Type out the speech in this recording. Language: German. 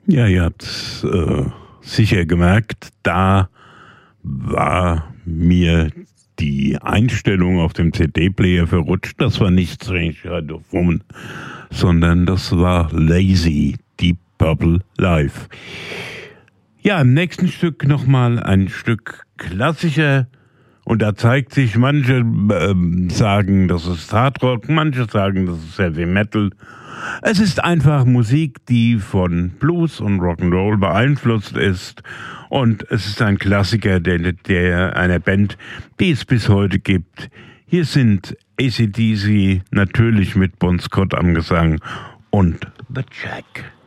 Ja, ihr habt es sicher gemerkt, da war mir die Einstellung auf dem CD-Player verrutscht. Das war nicht Strange Kind of Woman, sondern das war Lazy, Deep Purple Live. Ja, im nächsten Stück nochmal ein Stück klassischer. Und da zeigt sich, manche sagen, das ist Hardrock, manche sagen, das ist Heavy Metal. Es ist einfach Musik, die von Blues und Rock'n'Roll beeinflusst ist. Und es ist ein Klassiker der einer Band, die es bis heute gibt. Hier sind AC/DC, natürlich mit Bon Scott am Gesang und The Jack.